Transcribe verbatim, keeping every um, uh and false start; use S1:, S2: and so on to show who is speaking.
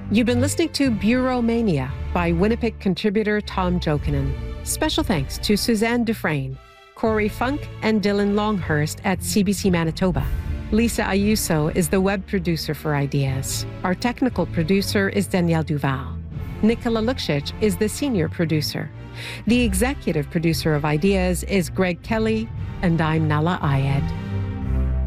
S1: You've been listening to Bureau Mania by Winnipeg contributor Tom Jokinen. Special thanks to Suzanne Dufresne, Corey Funk, and Dylan Longhurst at C B C Manitoba. Lisa Ayuso is the web producer for Ideas. Our technical producer is Danielle Duval. Nicola Luksic is the senior producer. The executive producer of Ideas is Greg Kelly, and I'm Nala Ayed.